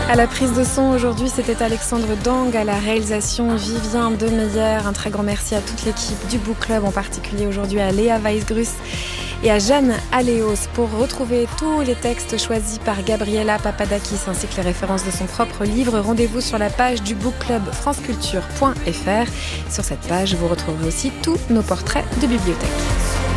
À la prise de son aujourd'hui, c'était Alexandre Dang, à la réalisation Vivien Demeyer. Un très grand merci à toute l'équipe du Book Club, en particulier aujourd'hui à Léa Weisgrus et à Jeanne Aléos. Pour retrouver tous les textes choisis par Gabriela Papadakis ainsi que les références de son propre livre, rendez-vous sur la page du Book Club franceculture.fr. Sur cette page, vous retrouverez aussi tous nos portraits de bibliothèque.